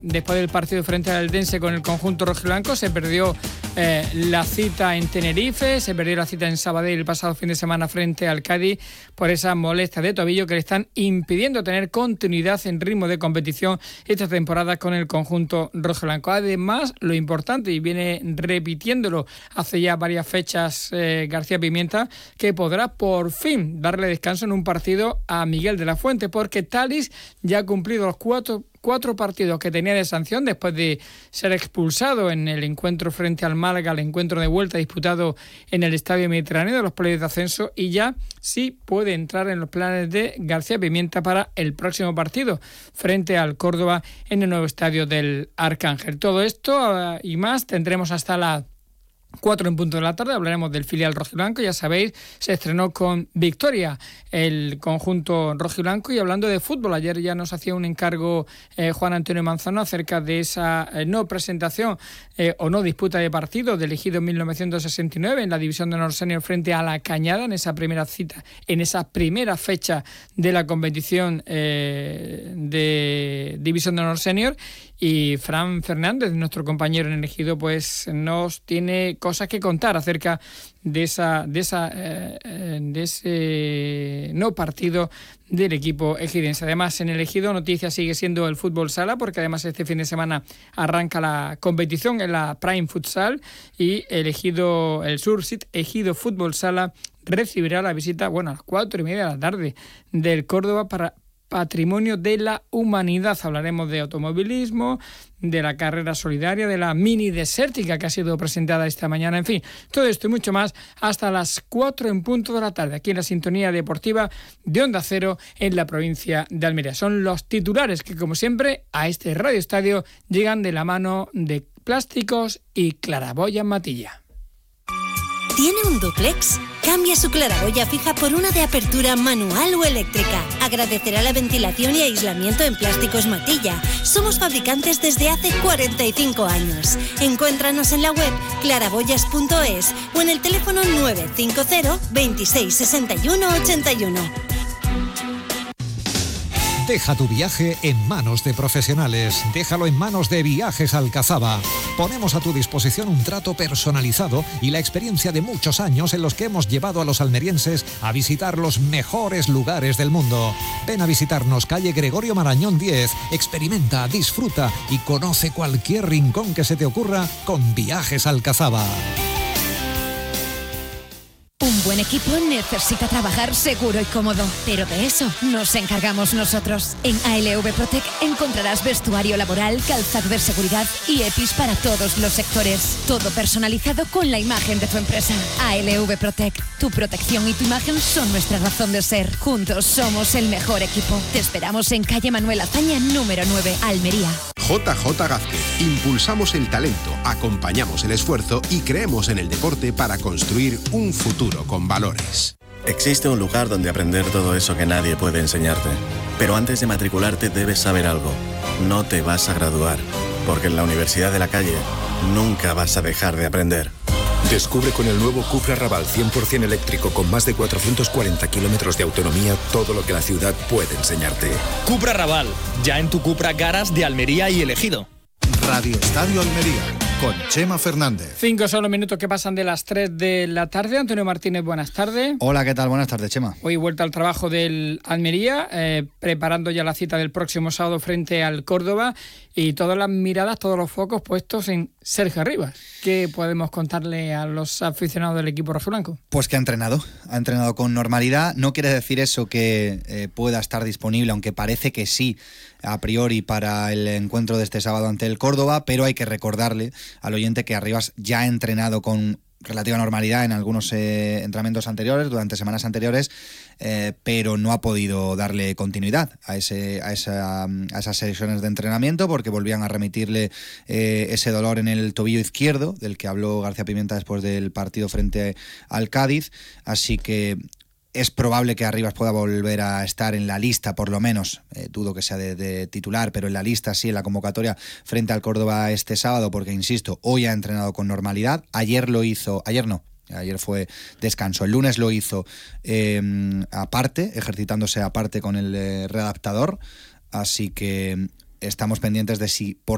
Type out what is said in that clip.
Después del partido frente al Eldense con el conjunto rojiblanco, se perdió la cita en Tenerife, se perdió la cita en Sabadell el pasado fin de semana frente al Cádiz por esas molestias de tobillo que le están impidiendo tener continuidad en ritmo de competición esta temporada con el conjunto rojiblanco. Además, lo importante, y viene repitiéndolo hace ya varias fechas García Pimienta, que podrá por fin darle descanso en un partido a Miguel de la Fuente, porque Thalys ya ha cumplido los cuatro partidos que tenía de sanción después de ser expulsado en el encuentro frente al Málaga, el encuentro de vuelta disputado en el Estadio Mediterráneo de los playoffs de ascenso, y ya sí puede entrar en los planes de García Pimienta para el próximo partido frente al Córdoba en el nuevo estadio del Arcángel. Todo esto y más tendremos hasta las 4 en punto de la tarde. Hablaremos del filial rojiblanco. Ya sabéis, se estrenó con victoria el conjunto rojiblanco. Y hablando de fútbol, ayer ya nos hacía un encargo Juan Antonio Manzano acerca de esa no presentación o no disputa de partido del Ejido en 1969 en la División de Honor Senior frente a la Cañada, en esa primera cita, en esa primera fecha de la competición de División de Honor Senior. Y Fran Fernández, nuestro compañero en el Ejido, pues nos tiene cosas que contar acerca de ese no partido del equipo ejidense. Además, en el Ejido, noticia sigue siendo el fútbol sala, porque además este fin de semana arranca la competición en la Prime Futsal, y el Sursit Ejido Fútbol Sala recibirá la visita, a las 4:30 de la tarde del Córdoba para Patrimonio de la Humanidad. Hablaremos de automovilismo, de la carrera solidaria, de la mini desértica que ha sido presentada esta mañana. En fin, todo esto y mucho más hasta las 4 en punto de la tarde, aquí en la sintonía deportiva de Onda Cero en la provincia de Almería. Son los titulares que, como siempre, a este Radio Estadio llegan de la mano de Plásticos y Claraboya Matilla. ¿Tiene un dúplex? Cambia su claraboya fija por una de apertura manual o eléctrica. Agradecerá la ventilación y aislamiento en Plásticos Matilla. Somos fabricantes desde hace 45 años. Encuéntranos en la web claraboyas.es o en el teléfono 950 26 61 81. Deja tu viaje en manos de profesionales. Déjalo en manos de Viajes Alcazaba. Ponemos a tu disposición un trato personalizado y la experiencia de muchos años en los que hemos llevado a los almerienses a visitar los mejores lugares del mundo. Ven a visitarnos, calle Gregorio Marañón 10. Experimenta, disfruta y conoce cualquier rincón que se te ocurra con Viajes Alcazaba. Un buen equipo necesita trabajar seguro y cómodo, pero de eso nos encargamos nosotros. En ALV Protec encontrarás vestuario laboral, calzado de seguridad y EPIs para todos los sectores. Todo personalizado con la imagen de tu empresa. ALV Protec, tu protección y tu imagen son nuestra razón de ser. Juntos somos el mejor equipo. Te esperamos en calle Manuel Azaña, número 9, Almería. JJ Gázquez. Impulsamos el talento, acompañamos el esfuerzo y creemos en el deporte para construir un futuro con valores. Existe un lugar donde aprender todo eso que nadie puede enseñarte. Pero antes de matricularte debes saber algo. No te vas a graduar, porque en la Universidad de la Calle nunca vas a dejar de aprender. Descubre con el nuevo Cupra Raval 100% eléctrico con más de 440 kilómetros de autonomía todo lo que la ciudad puede enseñarte. Cupra Raval, ya en tu Cupra Garas de Almería y El Ejido. Radio Estadio Almería, con Chema Fernández. 5 son los minutos que pasan de las 3 de la tarde. Antonio Martínez, buenas tardes. Hola, ¿qué tal? Buenas tardes, Chema. Hoy vuelta al trabajo del Almería, preparando ya la cita del próximo sábado frente al Córdoba, y todas las miradas, todos los focos puestos en Sergio Arribas. ¿Qué podemos contarle a los aficionados del equipo rojiblanco? Pues que ha entrenado con normalidad. No quiere decir eso que pueda estar disponible, aunque parece que sí, a priori, para el encuentro de este sábado ante el Córdoba, pero hay que recordarle al oyente que Arribas ya ha entrenado con relativa normalidad en algunos entrenamientos anteriores, durante semanas anteriores, pero no ha podido darle continuidad a esas sesiones de entrenamiento, porque volvían a remitirle ese dolor en el tobillo izquierdo, del que habló García Pimienta después del partido frente al Cádiz. Así que es probable que Arribas pueda volver a estar en la lista, por lo menos, dudo que sea de titular, pero en la lista sí, en la convocatoria frente al Córdoba este sábado, porque, insisto, hoy ha entrenado con normalidad. Ayer fue descanso. El lunes lo hizo aparte, ejercitándose aparte con el readaptador, así que estamos pendientes de si por